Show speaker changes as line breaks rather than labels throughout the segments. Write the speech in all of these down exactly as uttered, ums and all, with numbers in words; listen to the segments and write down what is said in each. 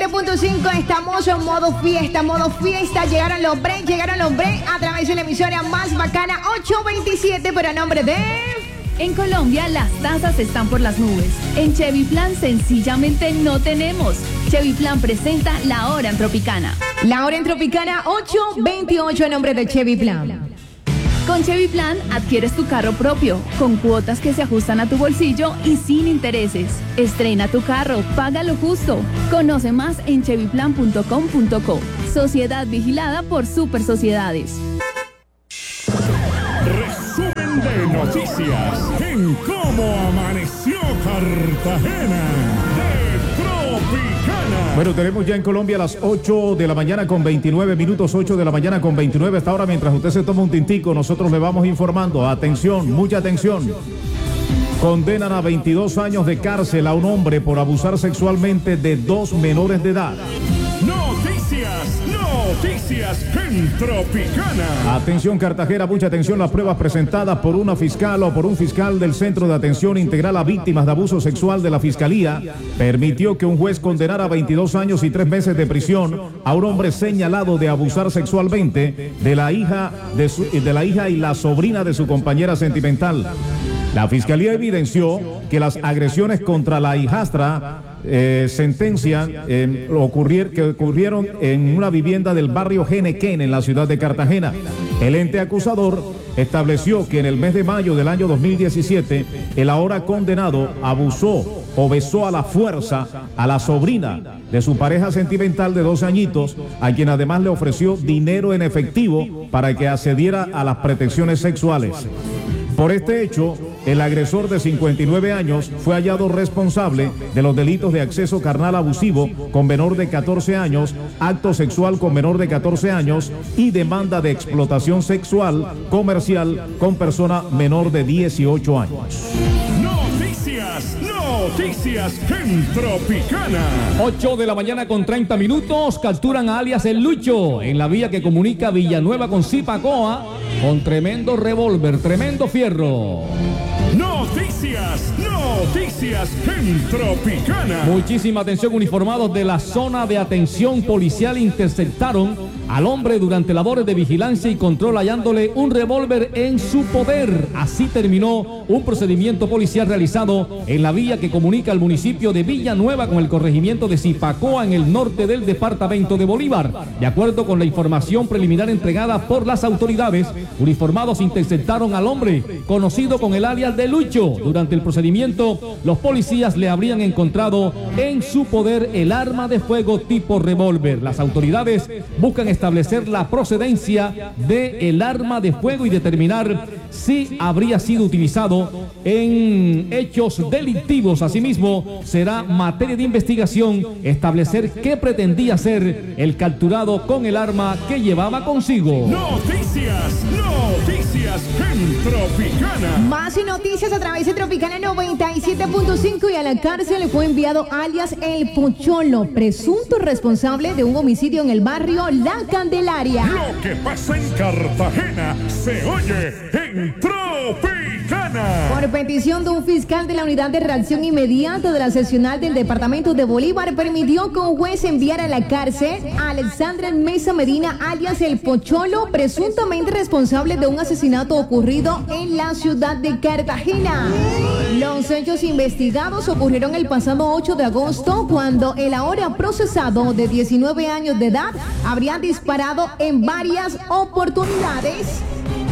siete punto cinco, estamos en modo fiesta, modo fiesta. Llegaron los breaks, llegaron los breaks a través de la emisora más bacana ocho veintisiete, pero a nombre de...
En Colombia las tasas están por las nubes. En Chevy Plan sencillamente no tenemos. Chevy Plan presenta La Hora en Tropicana.
La Hora en Tropicana ocho veintiocho a nombre de Chevy Plan.
Con Chevy Plan adquieres tu carro propio, con cuotas que se ajustan a tu bolsillo y sin intereses. Estrena tu carro, paga lo justo. Conoce más en chevy plan punto com punto co. Sociedad vigilada por Super Sociedades.
Resumen de noticias en cómo amaneció Cartagena de Tropicana.
Bueno, tenemos ya en Colombia las ocho de la mañana con veintinueve minutos, ocho de la mañana con veintinueve. Hasta ahora, mientras usted se toma un tintico, nosotros le vamos informando. Atención, mucha atención. Condenan a veintidós años de cárcel a un hombre por abusar sexualmente de dos menores de edad.
Noticias, noticias en Tropicana.
Atención Cartagena, mucha atención. Las pruebas presentadas por una fiscal o por un fiscal del Centro de Atención Integral a Víctimas de Abuso Sexual de la Fiscalía permitió que un juez condenara a veintidós años y tres meses de prisión a un hombre señalado de abusar sexualmente de la hija, de, su, de la hija y la sobrina de su compañera sentimental. La Fiscalía evidenció que las agresiones contra la hijastra eh, sentencian eh, ocurrir, que ocurrieron en una vivienda del barrio Genequén en la ciudad de Cartagena. El ente acusador estableció que en el mes de mayo del año dos mil diecisiete el ahora condenado abusó o besó a la fuerza a la sobrina de su pareja sentimental de doce añitos, a quien además le ofreció dinero en efectivo para que accediera a las pretensiones sexuales. Por este hecho, el agresor de cincuenta y nueve años fue hallado responsable de los delitos de acceso carnal abusivo con menor de catorce años, acto sexual con menor de catorce años y demanda de explotación sexual comercial con persona menor de dieciocho años.
Noticias, noticias en Tropicana.
ocho de la mañana con treinta minutos, capturan a alias El Lucho en la vía que comunica Villanueva con Zipacoa con tremendo revólver, tremendo fierro.
Noticias, noticias en Tropicana.
Muchísima atención, uniformados de la zona de atención policial interceptaron al hombre durante labores de vigilancia y control hallándole un revólver en su poder. Así terminó un procedimiento policial realizado en la vía que comunica el municipio de Villanueva con el corregimiento de Zipacoa en el norte del departamento de Bolívar. De acuerdo con la información preliminar entregada por las autoridades, uniformados interceptaron al hombre conocido con el alias de Lucho. Durante el procedimiento, los policías le habrían encontrado en su poder el arma de fuego tipo revólver. Las autoridades buscan establecer la procedencia del arma de fuego y determinar si habría sido utilizado en hechos delictivos. Asimismo, será materia de investigación establecer qué pretendía hacer el capturado con el arma que llevaba consigo.
Noticias, noticias en Tropicana.
Más noticias a través de Tropicana noventa y siete punto cinco, y a la cárcel le fue enviado alias El Pocholo, presunto responsable de un homicidio en el barrio La Candelaria.
Lo que pasa en Cartagena se oye en Tropicana.
Por petición de un fiscal de la Unidad de Reacción Inmediata de la Seccional del Departamento de Bolívar, permitió que un juez enviara a la cárcel a Alexandra Mesa Medina, alias El Pocholo, presuntamente responsable de un asesinato ocurrido en la ciudad de Cartagena. Los hechos investigados ocurrieron el pasado ocho de agosto, cuando el ahora procesado de diecinueve años de edad habría disparado en varias oportunidades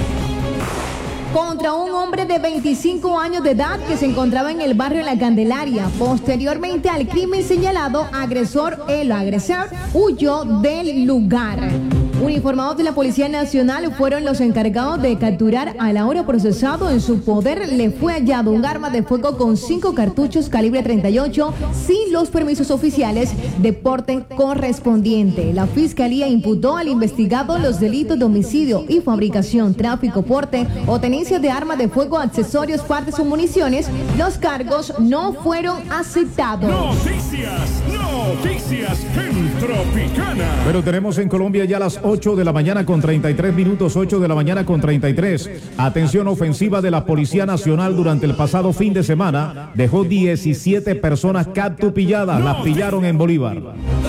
contra un hombre de veinticinco años de edad que se encontraba en el barrio La Candelaria. Posteriormente al crimen señalado, agresor, el agresor huyó del lugar. Uniformados de la Policía Nacional fueron los encargados de capturar al ahora procesado. En su poder le fue hallado un arma de fuego con cinco cartuchos calibre treinta y ocho sin los permisos oficiales de porte correspondiente. La Fiscalía imputó al investigado los delitos de homicidio y fabricación, tráfico, porte o tenencia de armas de fuego, accesorios, partes o municiones. Los cargos no fueron aceptados.
Noticias, noticias en Tropicana.
Pero tenemos en Colombia ya las ocho de la mañana con treinta y tres minutos, ocho de la mañana con treinta y tres. Atención, ofensiva de la Policía Nacional durante el pasado fin de semana dejó diecisiete personas capturadas, las pillaron en Bolívar.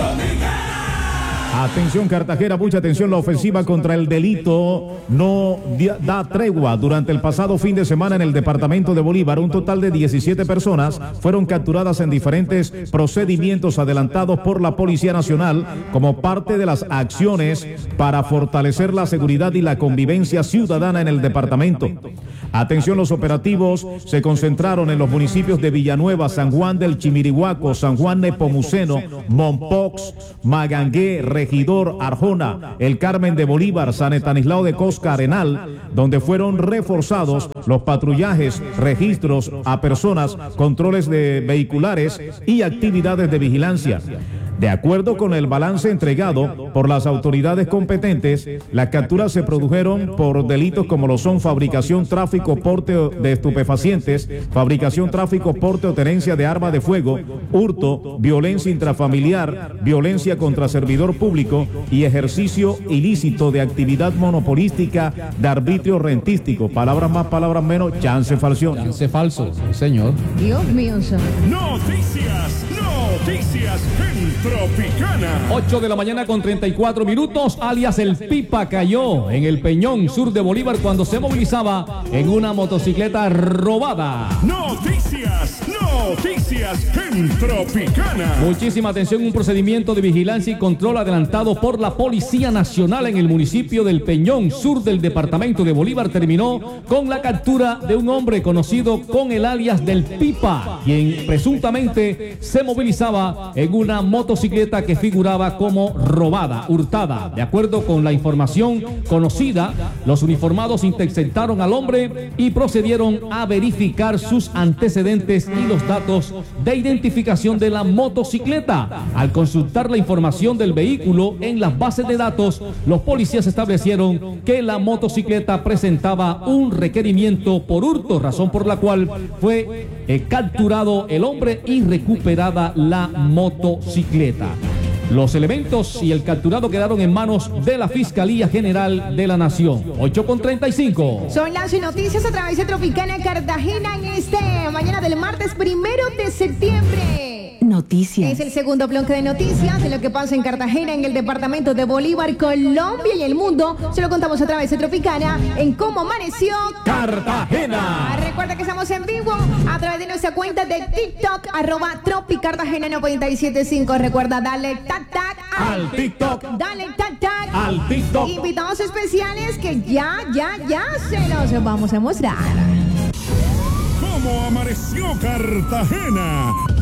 Atención Cartagena, mucha atención, la ofensiva contra el delito no da tregua. Durante el pasado fin de semana en el departamento de Bolívar, un total de diecisiete personas fueron capturadas en diferentes procedimientos adelantados por la Policía Nacional como parte de las acciones para fortalecer la seguridad y la convivencia ciudadana en el departamento. Atención, los operativos se concentraron en los municipios de Villanueva, San Juan del Chimiriguaco, San Juan Nepomuceno, Mompox, Magangué, Regidor, Arjona, El Carmen de Bolívar, San Estanislao de Cosca, Arenal, donde fueron reforzados los patrullajes, registros a personas, controles de vehiculares y actividades de vigilancia. De acuerdo con el balance entregado por las autoridades competentes, las capturas se produjeron por delitos como lo son fabricación, tráfico, porte de estupefacientes, fabricación, tráfico, porte o tenencia de arma de fuego, hurto, violencia intrafamiliar, violencia contra servidor público y ejercicio ilícito de actividad monopolística de arbitrio rentístico. Palabras más, palabras menos, chance falso.
Chance falso, señor.
Dios mío, señor.
Noticias, noticias en Tropicana.
ocho de la mañana con treinta y cuatro minutos, alias el Pipa cayó en el Peñón sur de Bolívar cuando se movilizaba en una motocicleta robada.
Noticias, noticias en Tropicana.
Muchísima atención, un procedimiento de vigilancia y control adelantado por la Policía Nacional en el municipio del Peñón sur del departamento de Bolívar terminó con la captura de un hombre conocido con el alias del Pipa, quien presuntamente se movilizaba en una motocicleta que figuraba como robada, hurtada. De acuerdo con la información conocida, los uniformados interceptaron al hombre y procedieron a verificar sus antecedentes y los datos de identificación de la motocicleta. Al consultar la información del vehículo en las bases de datos, los policías establecieron que la motocicleta presentaba un requerimiento por hurto, razón por la cual fue eh, capturado el hombre y recuperada la motocicleta. Los elementos y el capturado quedaron en manos de la Fiscalía General de la Nación. ocho con treinta y cinco.
Son las noticias a través de Tropicana Cartagena en este mañana del martes primero de septiembre.
Noticias.
Es el segundo bloque de noticias de lo que pasa en Cartagena, en el departamento de Bolívar, Colombia y el mundo. Se lo contamos a través de Tropicana en Cómo Amaneció
Cartagena.
Ah, recuerda que estamos en vivo a través de nuestra cuenta de TikTok, arroba Tropicartagena noventa y siete punto cinco. Recuerda darle tac tac
Al TikTok.
Dale tac tac
Al TikTok.
Invitados especiales que ya, ya, ya se los vamos a mostrar.
¿Cómo amaneció Cartagena?